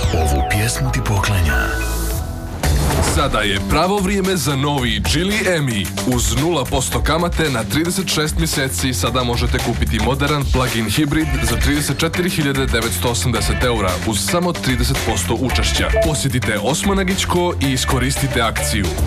Ovu pjesmu ti poklanja. Sada je pravo vrijeme za novi Geely Emmy. Uz 0% kamate na 36 mjeseci sada možete kupiti moderan plug-in hibrid za 34.980 eura uz samo 30% učešća. Posjetite Osmanagićko i iskoristite akciju.